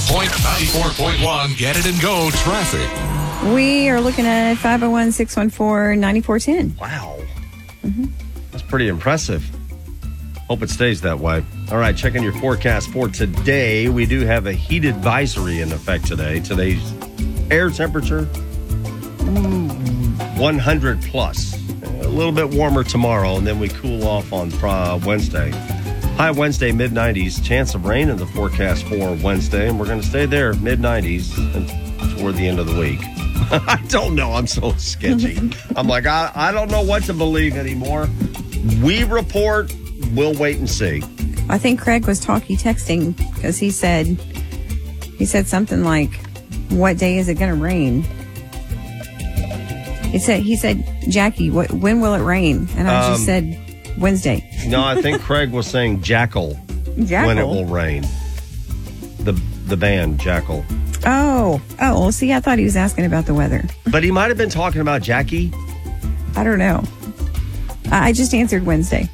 Point 94.1, get it and go traffic. We are looking at 501-614-9410. Wow. That's pretty impressive. Hope it stays that way. All right, checking your forecast for today. We do have a heat advisory in effect today. Today's air temperature, 100 plus. A little bit warmer tomorrow, and then we cool off on Wednesday. High Wednesday, mid-90s. Chance of rain in the forecast for Wednesday, and we're going to stay there, mid-90s, toward the end of the week. I don't know. I'm so sketchy. I'm like, I don't know what to believe anymore. We report. We'll wait and see. I think Craig was texting because he said something like, "What day is it going to rain?" He said, "Jackie, when will it rain?" And I just said, "Wednesday." No, I think Craig was saying Jackal. When it will rain. The band Jackal. Oh, well, see, I thought he was asking about the weather. But he might have been talking about Jackie. I don't know. I just answered Wednesday.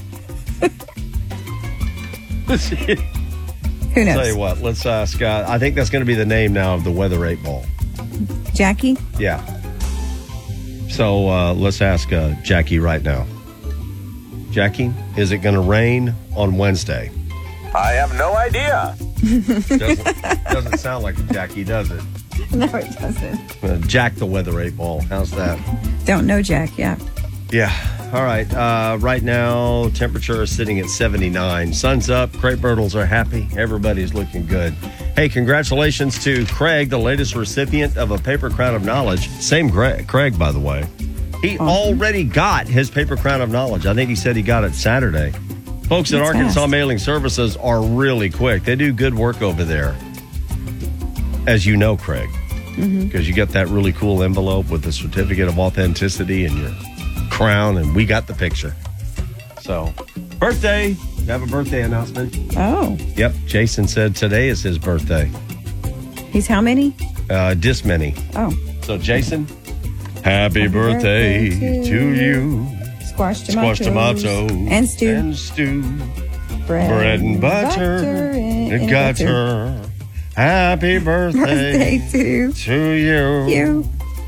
Who knows? Tell you what, let's ask. I think that's going to be the name now of the Weather 8 Ball. Jackie? Yeah. So let's ask Jackie right now. Jackie, is it going to rain on Wednesday? I have no idea. Doesn't sound like a Jackie, does it? No, it doesn't. Jack the Weather 8 Ball. How's that? Don't know Jack, yeah. Yeah. All right. Right now, temperature is sitting at 79. Sun's up. Crepe Myrtles are happy. Everybody's looking good. Hey, congratulations to Craig, the latest recipient of a Paper Crown of Knowledge. Same Craig, by the way. He already got his Paper Crown of Knowledge. I think he said he got it Saturday. Folks at Arkansas Mailing Services are really quick. They do good work over there. As you know, Craig. Because you got that really cool envelope with the certificate of authenticity and your crown, and we got the picture. So, birthday. We have a birthday announcement. Oh. Yep. Jason said today is his birthday. He's how many? This many. Oh. So, Jason, happy birthday to you. Squash tomatoes. And stew. Bread and butter. And gutter. Happy birthday to you.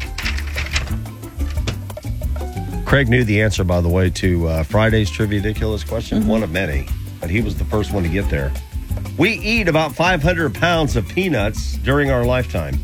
Craig knew the answer, by the way, to Friday's Trivia Ridiculous question. One of many, but he was the first one to get there. We eat about 500 pounds of peanuts during our lifetime.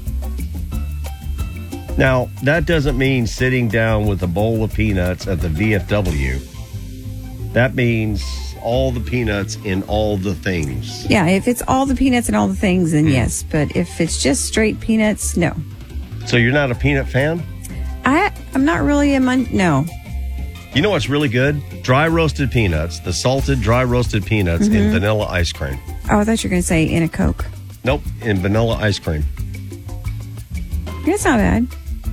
Now, that doesn't mean sitting down with a bowl of peanuts at the VFW. That means all the peanuts in all the things. Yeah, if it's all the peanuts and all the things, then yes. But if it's just straight peanuts, no. So you're not a peanut fan? I'm not really no. You know what's really good? Dry roasted peanuts, the salted dry roasted peanuts in vanilla ice cream. Oh, I thought you were going to say in a Coke. Nope, in vanilla ice cream. It's not bad.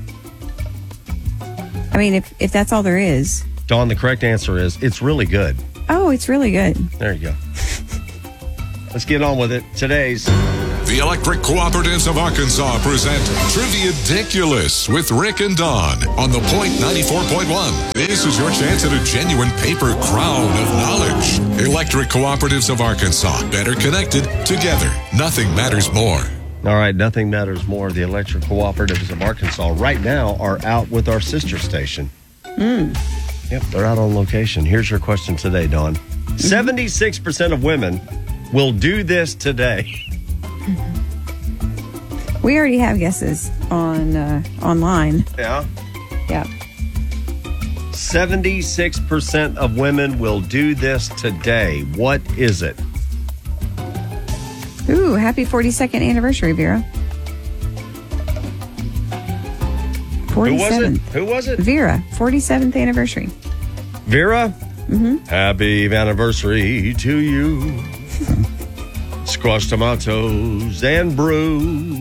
I mean, if that's all there is. Dawn, the correct answer is it's really good. Oh, it's really good. There you go. Let's get on with it. Today's The Electric Cooperatives of Arkansas present Trivia Ridiculous with Rick and Dawn on the Point 94.1. This is your chance at a genuine paper crown of knowledge. Electric Cooperatives of Arkansas. Better connected, together. Nothing matters more. All right, nothing matters more. The Electric Cooperatives of Arkansas right now are out with our sister station. Yep, they're out on location. Here's your question today, Dawn. 76% of women will do this today. We already have guesses on online. Yeah? Yeah. 76% of women will do this today. What is it? Ooh, happy 42nd anniversary, Vera. 47. Who was it? Vera, 47th anniversary. Vera? Happy anniversary to you. Squash tomatoes and brew.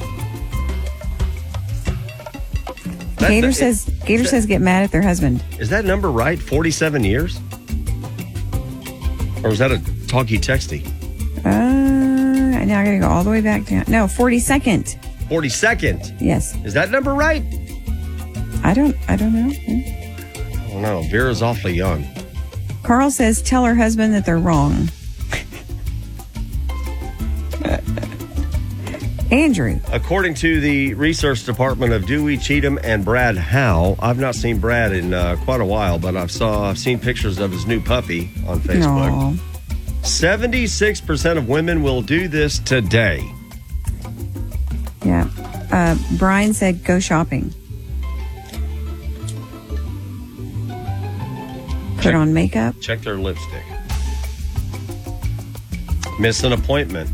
Gator says get mad at their husband. Is that number right? 47 years? Or is that a talkie-texty? Now I gotta go all the way back down. No, 42nd. 42nd? Yes. Is that number right? I don't know. I don't know. Vera's awfully young. Carl says tell her husband that they're wrong. Andrew. According to the research department of Dewey, Cheatham, and Brad Howe, I've not seen Brad in quite a while, but I've seen pictures of his new puppy on Facebook. Aw. 76% of women will do this today. Yeah. Brian said go shopping. Put on makeup. Check their lipstick. Miss an appointment.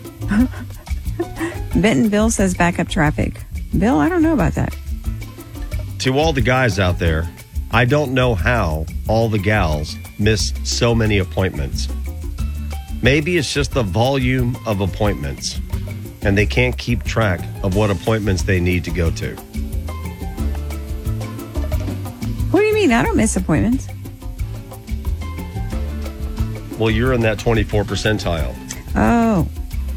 Benton Bill says back up traffic. Bill, I don't know about that. To all the guys out there, I don't know how all the gals miss so many appointments. Maybe it's just the volume of appointments, and they can't keep track of what appointments they need to go to. What do you mean? I don't miss appointments. Well, you're in that 24 percentile. Oh.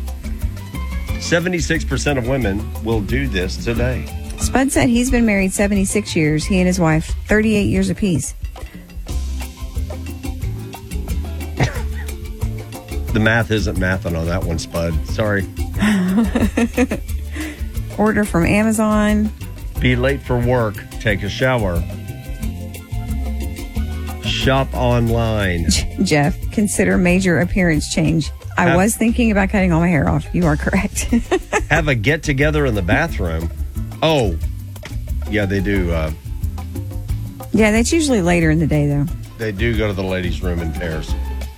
76% of women will do this today. Spud said he's been married 76 years. He and his wife, 38 years apiece. The math isn't mathing on that one, Spud. Sorry. Order from Amazon. Be late for work. Take a shower. Shop online. Jeff, consider major appearance change. I was thinking about cutting all my hair off. You are correct. Have a get together in the bathroom. Oh, yeah, they do. Yeah, that's usually later in the day, though. They do go to the ladies' room in pairs.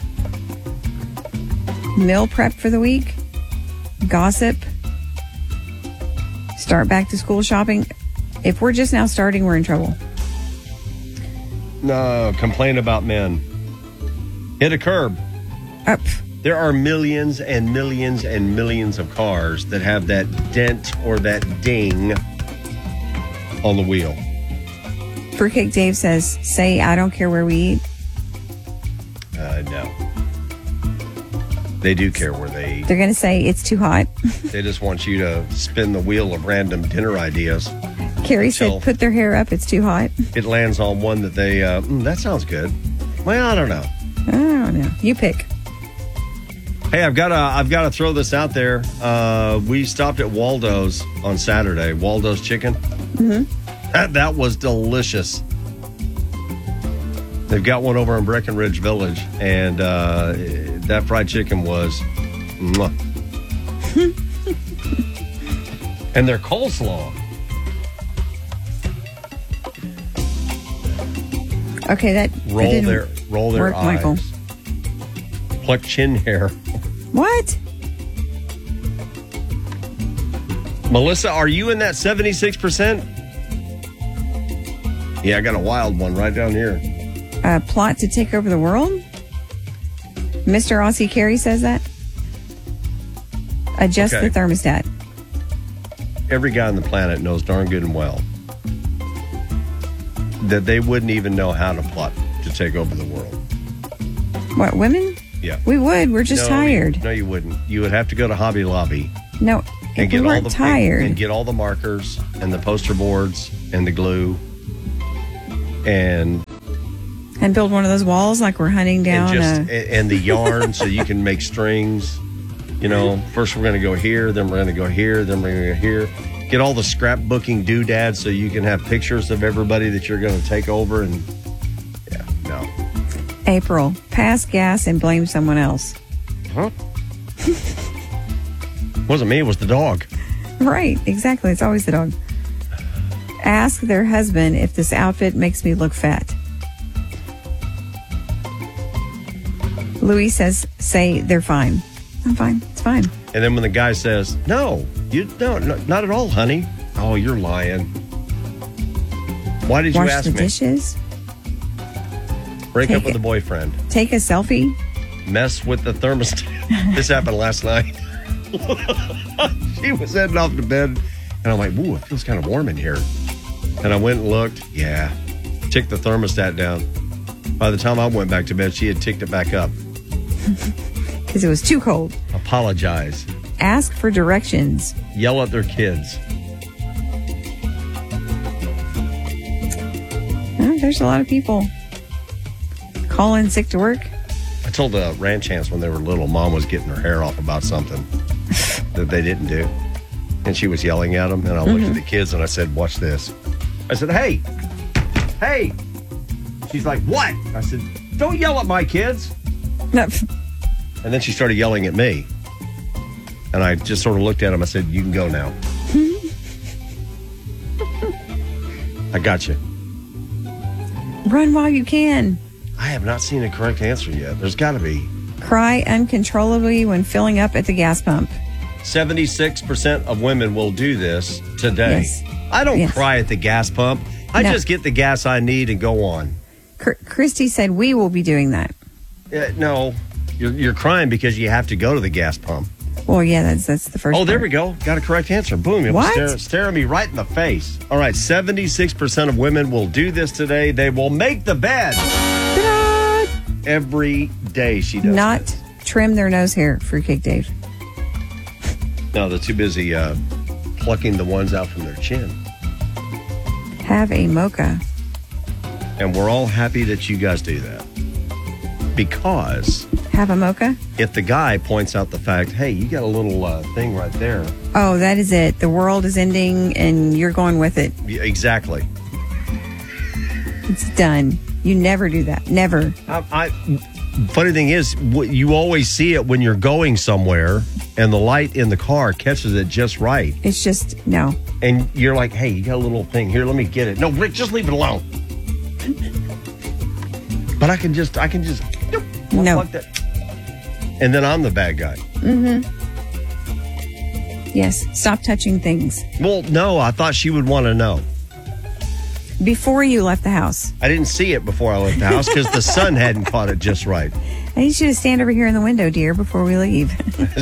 Meal prep for the week. Gossip. Start back to school shopping. If we're just now starting, we're in trouble. No, complain about men. Hit a curb. Up. There are millions and millions and millions of cars that have that dent or that ding on the wheel. Fruitcake Dave says, say, I don't care where we eat. No. They do care where they eat. They're going to say it's too hot. They just want you to spin the wheel of random dinner ideas. Carrie said, put their hair up. It's too hot. It lands on one that they, that sounds good. Well, I don't know. I don't know. You pick. Hey, I've got to throw this out there. We stopped at Waldo's on Saturday. Waldo's Chicken. Mm-hmm. That was delicious. They've got one over in Breckenridge Village, and that fried chicken was, mwah. And their coleslaw. Okay, that roll their work, eyes. Michael. Pluck chin hair. What? Melissa, are you in that 76%? Yeah, I got a wild one right down here. Plot to take over the world? Mr. Aussie Carey says that. Adjust Okay. the thermostat. Every guy on the planet knows darn good and well that they wouldn't even know how to plot to take over the world. What, women? Yeah. We would. We're just tired. No, you wouldn't. You would have to go to Hobby Lobby No, if we weren't tired. and get all the markers and the poster boards and the glue and build one of those walls like we're hunting down. and the yarn so you can make strings. You know, first we're going to go here, then we're going to go here, then we're going to go here. Get all the scrapbooking doodads so you can have pictures of everybody that you're going to take over. And yeah, no. April, pass gas and blame someone else. Huh? Wasn't me, it was the dog. Right, exactly. It's always the dog. Ask their husband if this outfit makes me look fat. Louis says, say they're fine. I'm fine. It's fine. And then when the guy says, no, not at all, honey. Oh, you're lying. Why did you Wash ask the me? dishes. Break up with a boyfriend. Take a selfie. Mess with the thermostat. This happened last night. She was heading off to bed, and I'm like, ooh, it feels kind of warm in here. And I went and looked. Yeah. Ticked the thermostat down. By the time I went back to bed, she had ticked it back up. Because it was too cold. Apologize. Ask for directions. Yell at their kids. There's a lot of people calling sick to work. I told Ranch Hands when they were little, Mom was getting her hair off about something that they didn't do. And she was yelling at them. And I looked at the kids and I said, watch this. I said, hey. She's like, what? I said, don't yell at my kids. No. And then she started yelling at me. And I just sort of looked at him. I said, you can go now. I got you. Run while you can. I have not seen a correct answer yet. There's got to be. Cry uncontrollably when filling up at the gas pump. 76% of women will do this today. Yes. I don't Yes. cry at the gas pump. I No. just get the gas I need and go on. Christy said we will be doing that. No, you're crying because you have to go to the gas pump. Well, yeah, that's the first Oh, there part. we go. Got a correct answer. Boom. It What? was staring me right in the face. All right, 76% of women will do this today. They will make the bed. Ta-da! Every day she does Not this. trim their nose hair, Fruitcake Dave. No, they're too busy plucking the ones out from their chin. Have a mocha. And we're all happy that you guys do that. Because Have a mocha? if the guy points out the fact, hey, you got a little thing right there. Oh, that is it. The world is ending and you're going with it. Yeah, exactly. It's done. You never do that. Never. Funny thing is, you always see it when you're going somewhere and the light in the car catches it just right. It's just, no. And you're like, hey, you got a little thing here. Let me get it. No, Rick, just leave it alone. But I can just No. like that. And then I'm the bad guy. Yes. Stop touching things. Well, no, I thought she would want to know. Before you left the house. I didn't see it before I left the house because the sun hadn't caught it just right. I need you to stand over here in the window, dear, before we leave.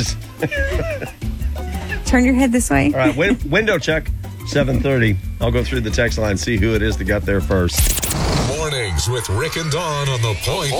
Turn your head this way. All right, window check, 7:30. I'll go through the text line, see who it is that got there first. Mornings with Rick and Dawn on the Point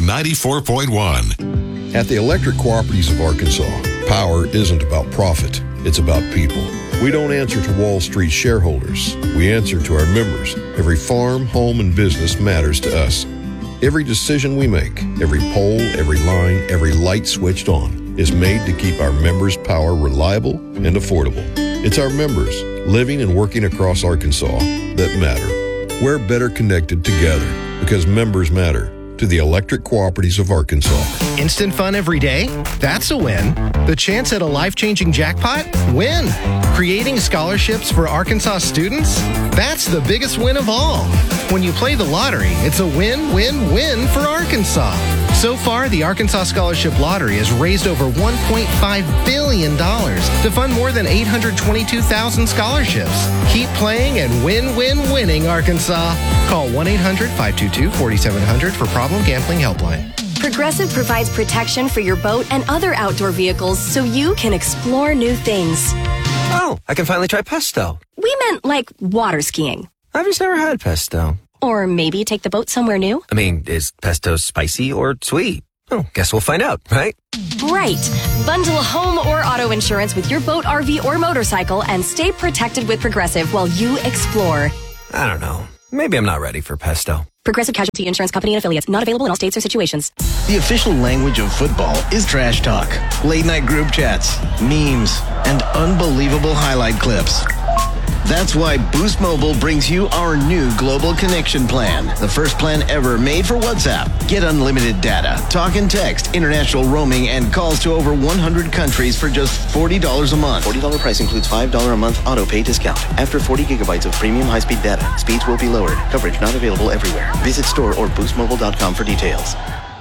94.1. At the Electric Cooperatives of Arkansas, power isn't about profit, it's about people. We don't answer to Wall Street shareholders. We answer to our members. Every farm, home, and business matters to us. Every decision we make, every pole, every line, every light switched on is made to keep our members' power reliable and affordable. It's our members, living and working across Arkansas, that matter. We're better connected together because members matter. To the Electric Cooperatives of Arkansas. Instant fun every day? That's a win. The chance at a life-changing jackpot? Win. Creating scholarships for Arkansas students? That's the biggest win of all. When you play the lottery, it's a win-win-win for Arkansas. So far, the Arkansas Scholarship Lottery has raised over $1.5 billion to fund more than 822,000 scholarships. Keep playing and winning Arkansas. Call 1-800-522-4700 for Problem Gambling Helpline. Progressive provides protection for your boat and other outdoor vehicles so you can explore new things. Oh, I can finally try pesto. We meant like water skiing. I've just never had pesto. Or maybe take the boat somewhere new. I mean, is pesto spicy or sweet? Oh, guess we'll find out, right? Right. Bundle home or auto insurance with your boat, RV, or motorcycle and stay protected with Progressive while you explore. I don't know. Maybe I'm not ready for pesto. Progressive Casualty Insurance Company and Affiliates. Not available in all states or situations. The official language of football is trash talk, late night group chats, memes, and unbelievable highlight clips. That's why Boost Mobile brings you our new Global Connection Plan, the first plan ever made for WhatsApp. Get unlimited data, talk and text, international roaming, and calls to over 100 countries for just $40 a month. $40 price includes $5 a month auto pay discount. After 40 gigabytes of premium high-speed data, speeds will be lowered. Coverage not available everywhere. Visit store or boostmobile.com for details.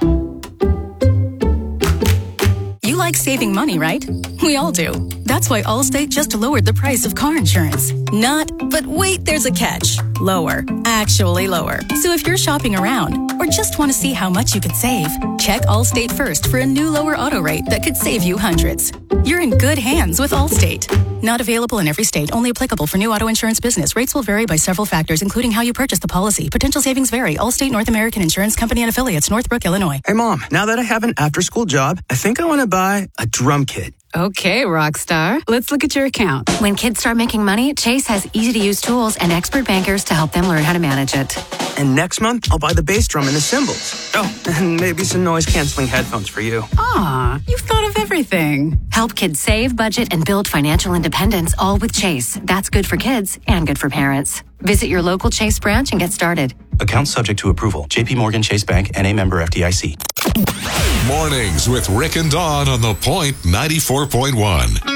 You like saving money, right? We all do. That's why Allstate just lowered the price of car insurance. Not, but wait, there's a catch. Lower. Actually lower. So if you're shopping around or just want to see how much you could save, check Allstate first for a new lower auto rate that could save you hundreds. You're in good hands with Allstate. Not available in every state. Only applicable for new auto insurance business. Rates will vary by several factors, including how you purchase the policy. Potential savings vary. Allstate North American Insurance Company and Affiliates, Northbrook, Illinois. Hey, Mom, now that I have an after-school job, I think I want to buy a drum kit. Okay, Rockstar. Let's look at your account. When kids start making money, Chase has easy-to-use tools and expert bankers to help them learn how to manage it. And next month, I'll buy the bass drum and the cymbals. Oh, and maybe some noise-canceling headphones for you. Aw, you've thought of everything. Help kids save, budget, and build financial independence, all with Chase. That's good for kids and good for parents. Visit your local Chase branch and get started. Account subject to approval. JP Morgan Chase Bank, N.A. member FDIC. Mornings with Rick and Dawn on The Point 94.1.